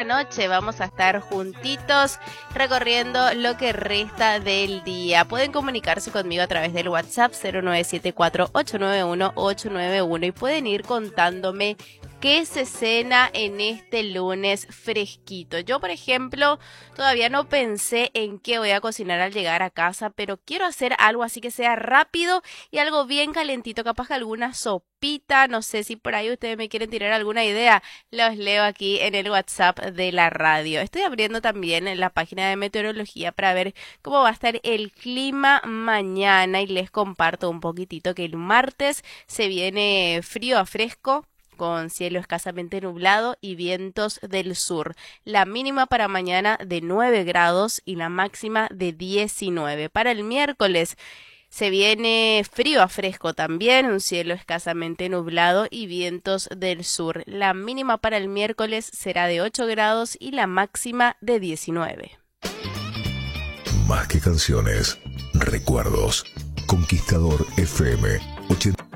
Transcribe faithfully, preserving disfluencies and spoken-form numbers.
noche vamos a estar juntitos recorriendo lo que resta del día. Pueden comunicarse conmigo a través del WhatsApp cero nueve siete cuatro ocho nueve uno ocho nueve uno y pueden ir contándome qué se cena en este lunes fresquito. Yo, por ejemplo, todavía no pensé en qué voy a cocinar al llegar a casa, pero quiero hacer algo así que sea rápido y algo bien calentito, capaz que alguna sopita, no sé si por ahí ustedes me quieren tirar alguna idea, los leo aquí en el WhatsApp de la radio. Estoy abriendo también en la página de meteorología para ver cómo va a estar el clima mañana y les comparto un poquitito que el martes se viene frío a fresco, con cielo escasamente nublado y vientos del sur. La mínima para mañana de nueve grados y la máxima de diecinueve. Para el miércoles se viene frío a fresco también, un cielo escasamente nublado y vientos del sur. La mínima para el miércoles será de ocho grados y la máxima de diecinueve. Más que canciones, recuerdos. Conquistador F M ochenta.